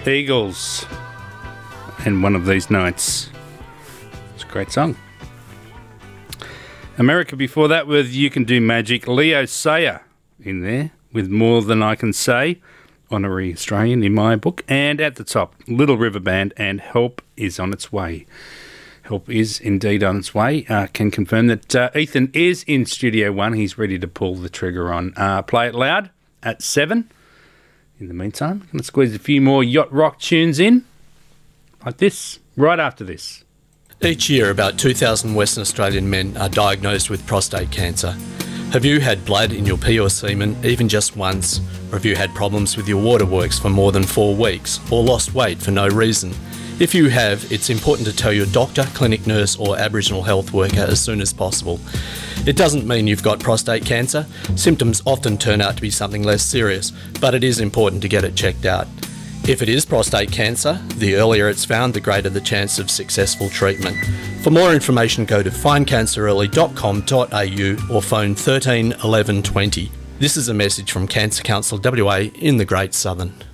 Eagles and One of These Nights. It's a great song. America before that with You Can Do Magic. Leo Sayer in there with More Than I Can Say. Honorary Australian in my book. And at the top, Little River Band and Help Is On Its Way. Help is indeed on its way. Can confirm that Ethan is in Studio 1. He's ready to pull the trigger on Play It Loud at 7. In the meantime, I'm going to squeeze a few more yacht rock tunes in, like this, right after this. Each year, about 2,000 Western Australian men are diagnosed with prostate cancer. Have you had blood in your pee or semen even just once? Or have you had problems with your waterworks for more than 4 weeks? Or lost weight for no reason? If you have, it's important to tell your doctor, clinic nurse or Aboriginal health worker as soon as possible. It doesn't mean you've got prostate cancer. Symptoms often turn out to be something less serious, but it is important to get it checked out. If it is prostate cancer, the earlier it's found, the greater the chance of successful treatment. For more information, go to findcancerearly.com.au or phone 13 11 20. This is a message from Cancer Council WA in the Great Southern.